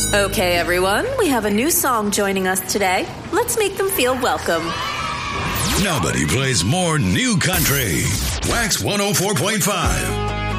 Okay, everyone, we have a new song joining us today. Let's make them feel welcome. Nobody plays more new country. Wax 104.5.